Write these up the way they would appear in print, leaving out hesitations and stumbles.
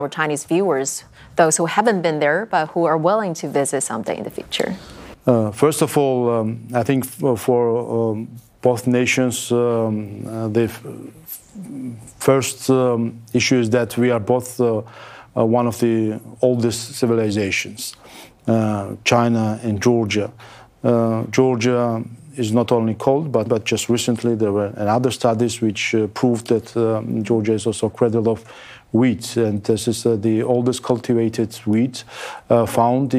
for Chinese viewers, those who haven't been there but who are willing to visit someday in the future? First of all, I think for both nations, the first issue is that we are both one of the oldest civilizations, China and Georgia. Georgia is not only cold, but just recently there were other studies which proved that Georgia is also a cradle of wheat, and this is the oldest cultivated wheat found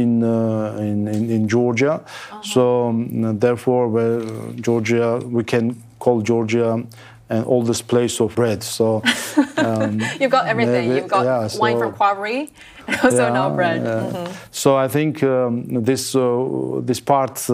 in Georgia. So therefore, Georgia, we can call Georgia an oldest place of bread. So you've got everything. You've got wine from Quarry, and also now bread. So I think this part,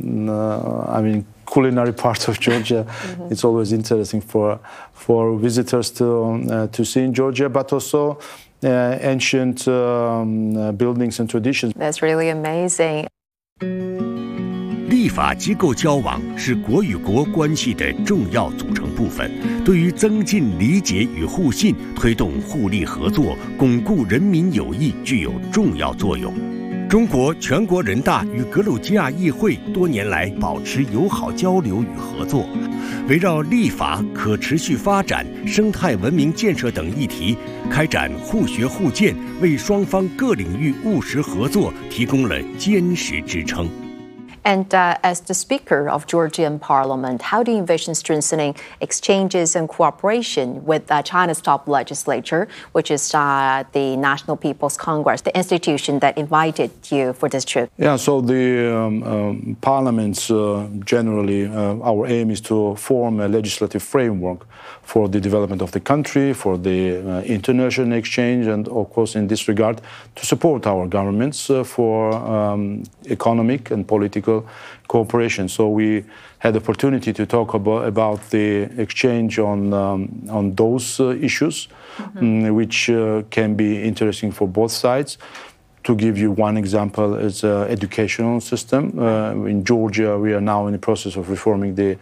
I mean, culinary part of Georgia, it's always interesting for visitors to see in Georgia, but also ancient buildings and traditions. That's really amazing. 立法机构交往是国与国关系的重要组成部分，对于增进理解与互信、推动互利合作、巩固人民友谊具有重要作用。中国全国人大与格鲁吉亚议会多年来保持友好交流与合作，围绕立法、可持续发展、生态文明建设等议题，开展互学互鉴，为双方各领域务实合作提供了坚实支撑。 And as the Speaker of Georgian Parliament, how do you envision strengthening exchanges and cooperation with China's top legislature, which is the National People's Congress, the institution that invited you for this trip? Yeah, so the parliaments generally, our aim is to form a legislative framework for the development of the country, for the international exchange, and of course in this regard to support our governments for economic and political cooperation. So we had the opportunity to talk about the exchange on those issues, which can be interesting for both sides. To give you one example, is educational system. In Georgia, we are now in the process of reforming the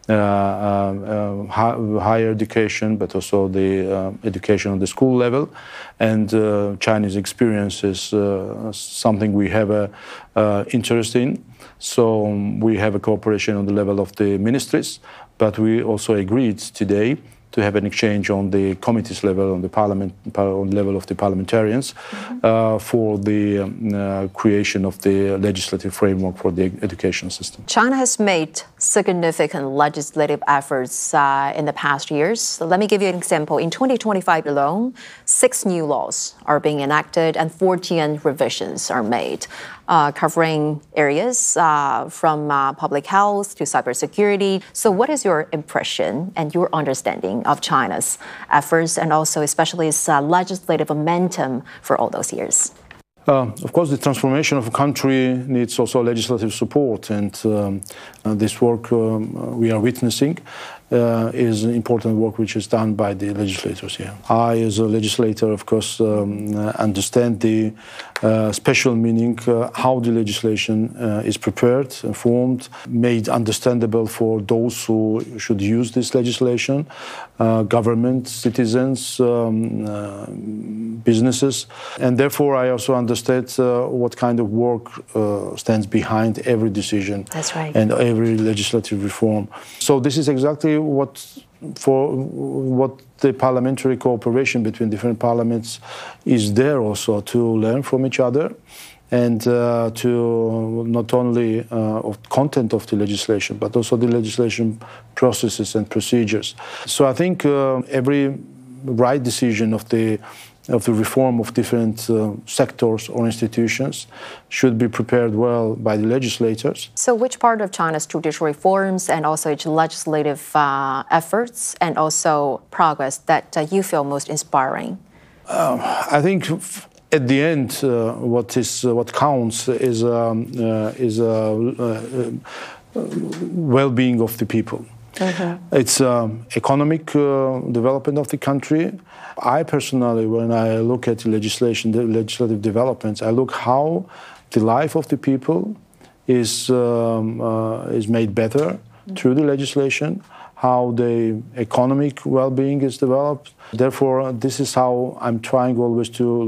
higher education, but also the education on the school level. And Chinese experience is something we have an interest in. So we have a cooperation on the level of the ministries, but we also agreed today to have an exchange on the committees level, on the parliament, on the level of the parliamentarians, for the creation of the legislative framework for the education system. China has made significant legislative efforts in the past years. So let me give you an example. In 2025 alone, 6 new laws are being enacted and 14 revisions are made, covering areas from public health to cybersecurity. So what is your impression and your understanding of China's efforts and also especially its legislative momentum for all those years? Of course, the transformation of a country needs also legislative support, and this work we are witnessing is important work which is done by the legislators here. I, as a legislator, of course, understand the special meaning, how the legislation is prepared, formed, made understandable for those who should use this legislation, government, citizens, businesses. And therefore, I also understand what kind of work stands behind every decision. That's right. And every legislative reform. So this is exactly what the parliamentary cooperation between different parliaments is there also, to learn from each other and to not only of content of the legislation, but also the legislation processes and procedures. So I think every right decision of the reform of different sectors or institutions should be prepared well by the legislators. So which part of China's judicial reforms and also its legislative efforts and also progress that you feel most inspiring? I think at the end, what counts is well-being of the people. It's economic development of the country. I personally, when I look at the legislation, the legislative developments, I look how the life of the people is made better through the legislation, how the economic well-being is developed. Therefore, this is how I'm trying always to